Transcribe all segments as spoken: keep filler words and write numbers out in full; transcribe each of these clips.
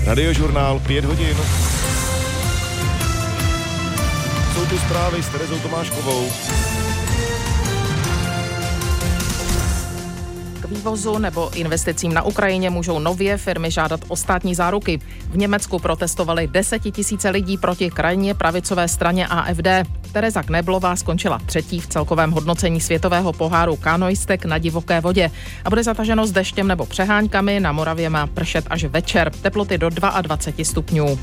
Radiožurnál pět hodin. Jsou tu zprávy s Terezou Tomáškovou. K vývozu nebo investicím na Ukrajině můžou nově firmy žádat o státní záruky. V Německu protestovali desetitisíce lidí proti krajně pravicové straně A F D. Tereza Kneblová skončila třetí v celkovém hodnocení světového poháru kanoistek na divoké vodě. A bude zataženo s deštěm nebo přeháňkami, na Moravě má pršet až večer. Teploty do dvacet dva stupňů.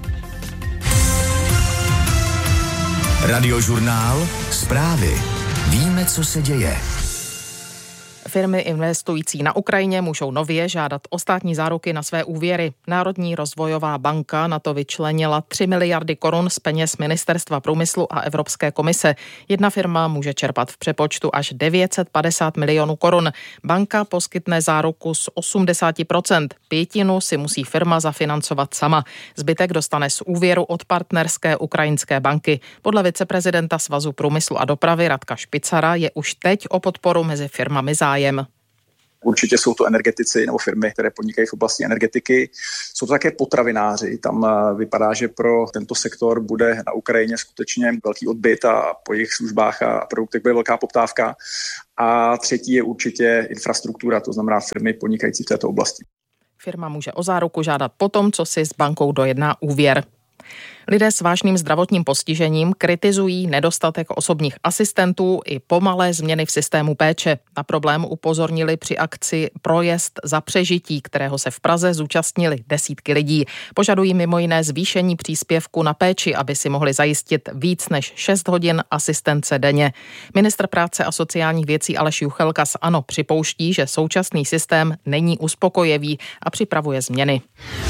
Radiožurnál Zprávy. Víme, co se děje. Firmy investující na Ukrajině můžou nově žádat o státní záruky na své úvěry. Národní rozvojová banka na to vyčlenila tři miliardy korun z peněz Ministerstva průmyslu a Evropské komise. Jedna firma může čerpat v přepočtu až devět set padesát milionů korun. Banka poskytne záruku z osmdesát procent. Pětinu si musí firma zafinancovat sama. Zbytek dostane z úvěru od partnerské ukrajinské banky. Podle viceprezidenta Svazu průmyslu a dopravy Radka Špicara je už teď o podporu mezi firmami zájem. Určitě jsou to energetici nebo firmy, které podnikají v oblasti energetiky. Jsou to také potravináři. Tam vypadá, že pro tento sektor bude na Ukrajině skutečně velký odbyt a po jejich službách a produktech bude velká poptávka. A třetí je určitě infrastruktura, to znamená firmy podnikající v této oblasti. Firma může o záruku žádat potom, co si s bankou dojedná úvěr. Lidé s vážným zdravotním postižením kritizují nedostatek osobních asistentů i pomalé změny v systému péče. Na problém upozornili při akci Projezd za přežití, kterého se v Praze zúčastnili desítky lidí. Požadují mimo jiné zvýšení příspěvku na péči, aby si mohli zajistit víc než šest hodin asistence denně. Ministr práce a sociálních věcí Aleš Juchelka z ANO připouští, že současný systém není uspokojivý a připravuje změny.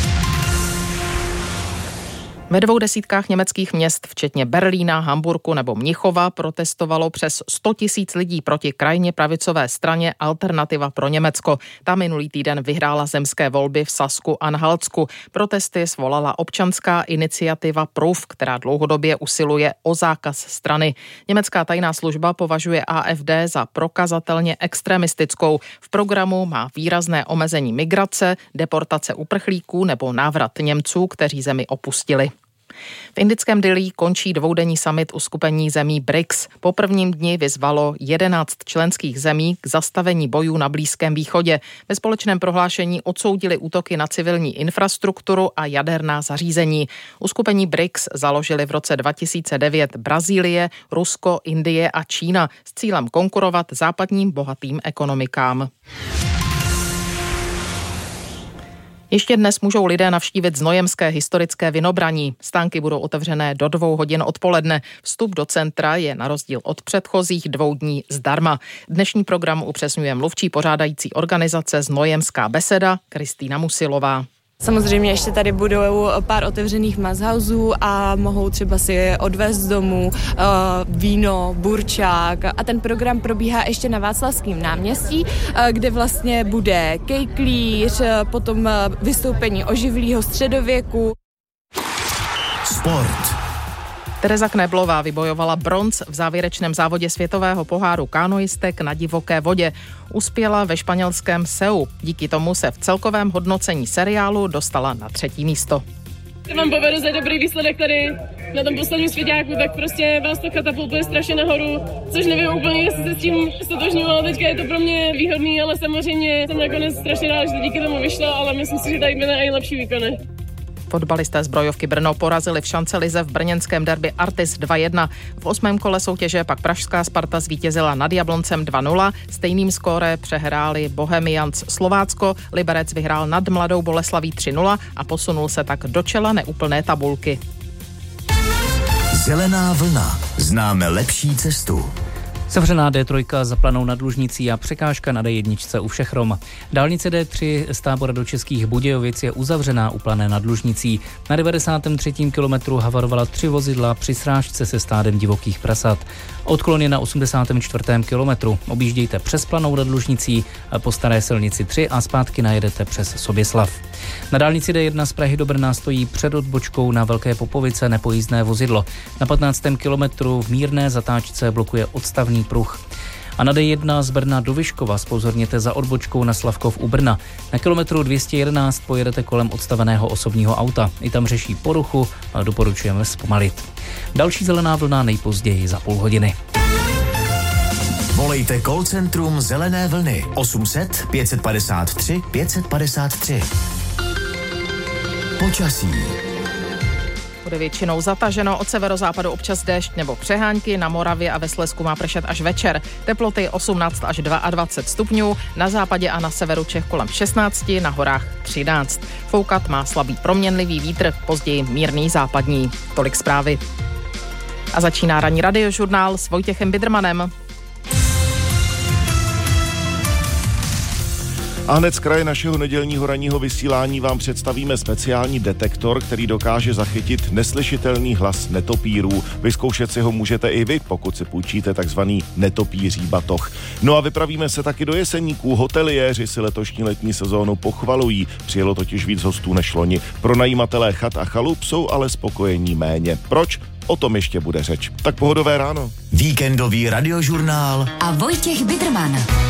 Ve dvou desítkách německých měst, včetně Berlína, Hamburku nebo Mnichova, protestovalo přes sto tisíc lidí proti krajně pravicové straně Alternativa pro Německo. Ta minulý týden vyhrála zemské volby v Sasku a Anhaltsku. Protesty svolala občanská iniciativa Proof, která dlouhodobě usiluje o zákaz strany. Německá tajná služba považuje A F D za prokazatelně extremistickou. V programu má výrazné omezení migrace, deportace uprchlíků nebo návrat Němců, kteří zemi opustili. V indickém Dillí končí dvoudenní summit uskupení zemí B R I C S. Po prvním dni vyzvalo jedenáct členských zemí k zastavení bojů na Blízkém východě. Ve společném prohlášení odsoudili útoky na civilní infrastrukturu a jaderná zařízení. Uskupení B R I C S založili v roce dva tisíce devět Brazílie, Rusko, Indie a Čína s cílem konkurovat západním bohatým ekonomikám. Ještě dnes můžou lidé navštívit znojemské historické Vinobraní. Stánky budou otevřené do dvou hodin odpoledne. Vstup do centra je na rozdíl od předchozích dvou dní zdarma. Dnešní program upřesňuje mluvčí pořádající organizace Znojemská beseda Kristýna Musilová. Samozřejmě ještě tady budou pár otevřených mazhausů a mohou třeba si odvést z domu uh, víno, burčák a ten program probíhá ještě na Václavském náměstí, uh, kde vlastně bude kejklíř, potom uh, vystoupení oživlého středověku. Sport. Tereza Kneblová vybojovala bronz v závěrečném závodě světového poháru kanoistek na divoké vodě. Uspěla ve španělském Seu. Díky tomu se v celkovém hodnocení seriálu dostala na třetí místo. Když vám povedu za dobrý výsledek tady na tom posledním svěťáku, tak prostě vás to katapultuje strašně nahoru, což nevím úplně, jestli se s tím stotožňuji, ale teďka je to pro mě výhodný, ale samozřejmě jsem nakonec strašně rád, že to díky tomu vyšlo, ale myslím si, že tady byly i lepší výkony. Fotbalisté Zbrojovky Brno porazili v šancelize v brněnském derby Artis dva jedna. V osmém kole soutěže pak pražská Sparta zvítězila nad Jabloncem dva nula. Stejným skóre přehráli Bohemians Slovácko, Liberec vyhrál nad Mladou Boleslaví tři nula a posunul se tak do čela neúplné tabulky. Zelená vlna. Známe lepší cestu. Sevřená D tři zaplanou nad Lužnicí a překážka na D jedna u Všechrom. Dálnice D tři z Tábora do Českých Budějovic je uzavřená u Plané nad Lužnicí. Na devadesátém třetím kilometru havarovala tři vozidla při srážce se stádem divokých prasat. Odklon je na osmdesátém čtvrtém kilometru. Objíždějte přes Planou nad Lužnicí po staré silnici tři a zpátky najedete přes Soběslav. Na dálnici D jedna z Prahy do Brna stojí před odbočkou na Velké Popovice nepojízdné vozidlo. Na patnáctém kilometru v mírné zatáčce blokuje odstavný pruh. A na D jedna z Brna do Vyškova zpozorněte za odbočkou na Slavkov u Brna. Na kilometru dvě stě jedenáct pojedete kolem odstaveného osobního auta. I tam řeší poruchu a doporučujeme zpomalit. Další zelená vlna nejpozději za půl hodiny. Volejte call centrum Zelené vlny osm set pět padesát tři pět padesát tři. Počasí. Bude většinou zataženo, od severozápadu občas déšť nebo přehánky, na Moravě a ve Slezsku má pršet až večer. Teploty osmnáct až dvacet dva stupňů, na západě a na severu Čech kolem šestnáct, na horách třináct. Foukat má slabý proměnlivý vítr, později mírný západní. Tolik zprávy. A začíná ranní radiožurnál s Vojtěchem Bidrmanem. A hned z kraje našeho nedělního ranního vysílání vám představíme speciální detektor, který dokáže zachytit neslyšitelný hlas netopírů. Vyzkoušet si ho můžete i vy, pokud si půjčíte takzvaný netopíří batoh. No a vypravíme se taky do Jeseníků. Hoteliéři si letošní letní sezónu pochvalují. Přijelo totiž víc hostů než loni. Pronajímatelé chat a chalup jsou ale spokojení méně. Proč? O tom ještě bude řeč. Tak pohodové ráno. Víkendový radiožurnál a Vojtěch Bidrman.